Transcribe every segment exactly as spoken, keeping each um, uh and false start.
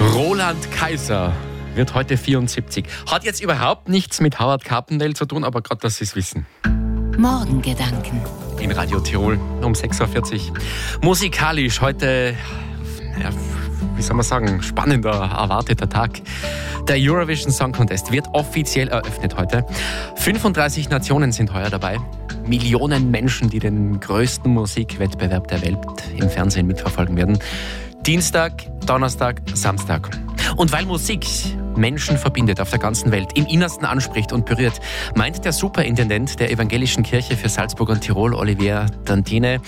Roland Kaiser wird heute vierundsiebzig. Hat jetzt überhaupt nichts mit Howard Carpendale zu tun, aber gerade, dass Sie es wissen. Morgengedanken. In Radio Tirol um sechs Uhr vierzig. Musikalisch heute, ja, wie soll man sagen, spannender, erwarteter Tag. Der Eurovision Song Contest wird offiziell eröffnet heute. fünfunddreißig Nationen sind heuer dabei. Millionen Menschen, die den größten Musikwettbewerb der Welt im Fernsehen mitverfolgen werden. Dienstag, Donnerstag, Samstag. Und weil Musik Menschen verbindet auf der ganzen Welt, im Innersten anspricht und berührt, meint der Superintendent der Evangelischen Kirche für Salzburg und Tirol, Olivier Dantine,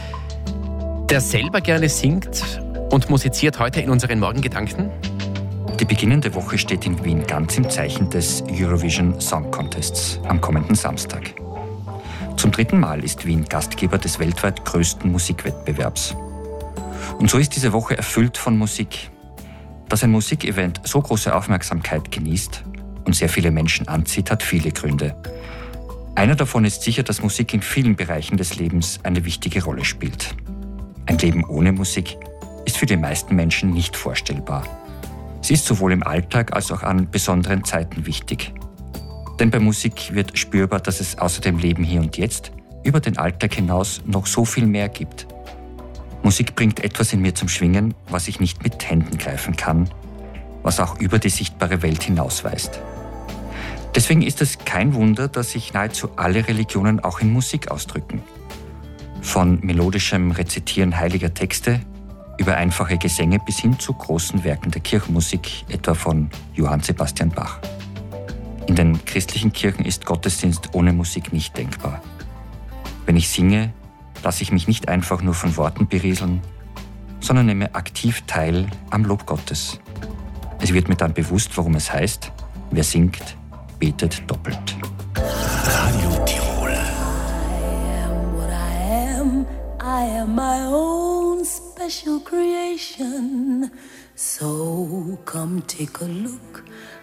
der selber gerne singt und musiziert, heute in unseren Morgengedanken. Die beginnende Woche steht in Wien ganz im Zeichen des Eurovision Song Contests am kommenden Samstag. Zum dritten Mal ist Wien Gastgeber des weltweit größten Musikwettbewerbs. Und so ist diese Woche erfüllt von Musik. Dass ein Musikevent so große Aufmerksamkeit genießt und sehr viele Menschen anzieht, hat viele Gründe. Einer davon ist sicher, dass Musik in vielen Bereichen des Lebens eine wichtige Rolle spielt. Ein Leben ohne Musik ist für die meisten Menschen nicht vorstellbar. Sie ist sowohl im Alltag als auch an besonderen Zeiten wichtig. Denn bei Musik wird spürbar, dass es außer dem Leben hier und jetzt über den Alltag hinaus noch so viel mehr gibt. Musik bringt etwas in mir zum Schwingen, was ich nicht mit Händen greifen kann, was auch über die sichtbare Welt hinausweist. Deswegen ist es kein Wunder, dass sich nahezu alle Religionen auch in Musik ausdrücken. Von melodischem Rezitieren heiliger Texte über einfache Gesänge bis hin zu großen Werken der Kirchenmusik, etwa von Johann Sebastian Bach. In den christlichen Kirchen ist Gottesdienst ohne Musik nicht denkbar. Wenn ich singe, lasse ich mich nicht einfach nur von Worten berieseln, sondern nehme aktiv teil am Lob Gottes. Es wird mir dann bewusst, warum es heißt, wer singt, betet doppelt. Radio Tirol. I am what I am. I am my own special creation. So come take a look